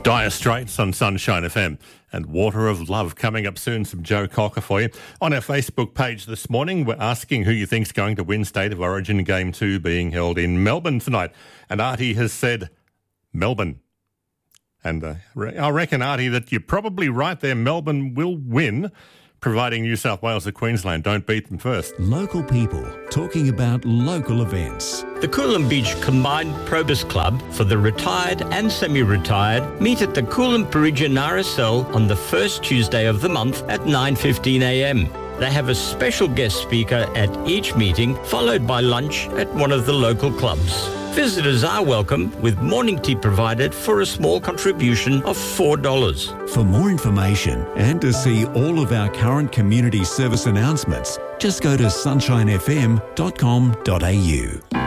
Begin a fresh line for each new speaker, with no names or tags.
Dire Straits on Sunshine FM and Water of Love coming up soon. Some Joe Cocker for you. On our Facebook page this morning, we're asking who you think's going to win State of Origin Game 2 being held in Melbourne tonight. And Artie has said Melbourne. And I reckon, Artie, that you're probably right there. Melbourne will win, providing New South Wales or Queensland don't beat them first.
Local people talking about local events.
The Coolum Beach Combined Probus Club for the retired and semi-retired meet at the Coolum Parisian RSL on the first Tuesday of the month at 9:15am. They have a special guest speaker at each meeting, followed by lunch at one of the local clubs. Visitors are welcome, with morning tea provided for a small contribution of $4.
For more information and to see all of our current community service announcements, just go to sunshinefm.com.au.